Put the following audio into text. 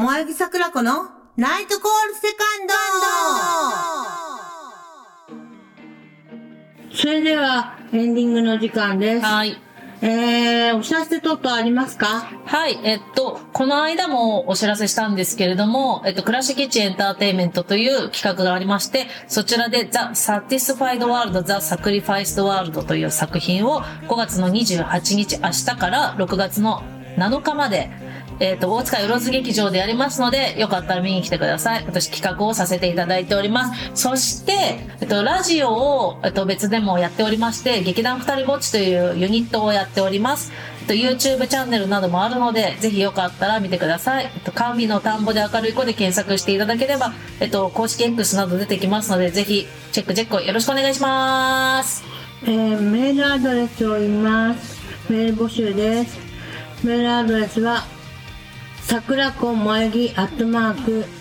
萌木桜子のナイトコールセカンド。それではエンディングの時間です。 はい。 お知らせ等々ありますか？ はい。この間もお知らせしたんですけれども、クラッシュキッチンエンターテインメントという企画がありまして、そちらで The Satisfied World, The Sacrificed World という作品を5月の28日、明日から6月の7日まで、大塚よろず劇場でやりますので、よかったら見に来てください。私企画をさせていただいております。そして、ラジオを、別でもやっておりまして、劇団二人ぼっちというユニットをやっております。YouTube チャンネルなどもあるので、ぜひよかったら見てください。甘美の田んぼで明るい子で検索していただければ、公式 X など出てきますので、ぜひチェックよろしくお願いします。 メールアドレスを言います。メール募集です。メールアドレスはさくらこもえぎ